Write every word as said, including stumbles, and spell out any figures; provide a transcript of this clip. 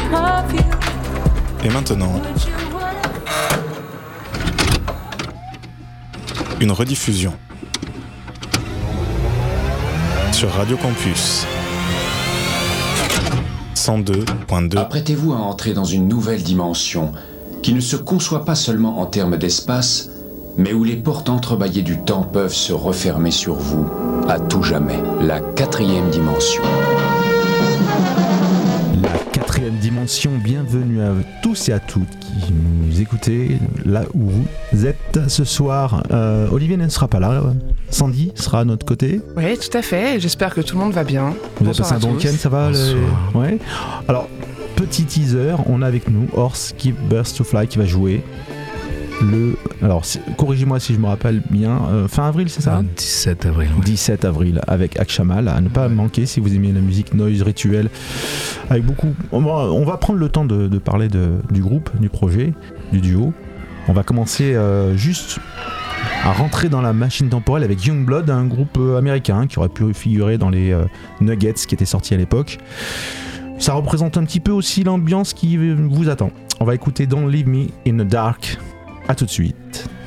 Et maintenant, une rediffusion sur Radio Campus cent deux point deux. Apprêtez-vous à entrer dans une nouvelle dimension qui ne se conçoit pas seulement en termes d'espace, mais où les portes entrebâillées du temps peuvent se refermer sur vous à tout jamais. La quatrième dimension. La quatrième dimension, bienvenue à tous et à toutes qui nous écoutez là où vous êtes ce soir. Euh, Olivier ne sera pas là, Sandy sera à notre côté. Oui, tout à fait, j'espère que tout le monde va bien. Vous Bonsoir avez passé un bon week-end, ça va le... Ouais. Alors, petit teaser, on a avec nous Horse Keep Burst to Fly qui va jouer le... Alors, corrigez-moi si je me rappelle bien, euh, fin avril, c'est ça ? dix-sept avril. Ouais. dix-sept avril avec Akshamal, à ne pas manquer si vous aimez la musique noise rituelle. Avec beaucoup... On va, on va prendre le temps de, de parler de, du groupe, du projet, du duo. On va commencer euh, juste à rentrer dans la machine temporelle avec Youngblood, un groupe euh, américain qui aurait pu figurer dans les euh, Nuggets qui étaient sortis à l'époque. Ça représente un petit peu aussi l'ambiance qui vous attend. On va écouter Don't Leave Me in the Dark. À tout de suite.